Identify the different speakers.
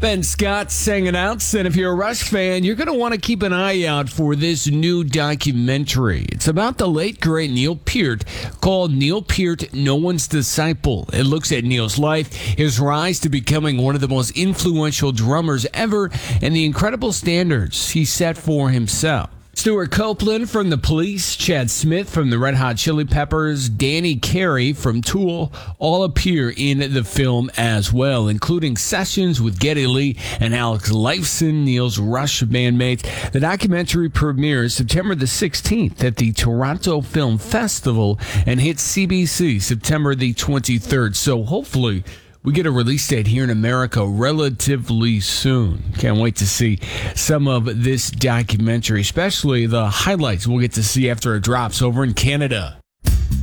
Speaker 1: Ben Scott's hanging out, and if you're a Rush fan, you're going to want to keep an eye out for this new documentary. It's about the late, great Neil Peart, called Neil Peart, No One's Disciple. It looks at Neil's life, his rise to becoming one of the most influential drummers ever, and the incredible standards he set for himself. Stuart Copeland from The Police, Chad Smith from the Red Hot Chili Peppers, Danny Carey from Tool all appear in the film as well, including sessions with Geddy Lee and Alex Lifeson, Neil's Rush bandmates. The documentary premieres September the 16th at the Toronto Film Festival and hits CBC September the 23rd. So hopefully we get a release date here in America relatively soon. Can't wait to see some of this documentary, especially the highlights we'll get to see after it drops over in Canada.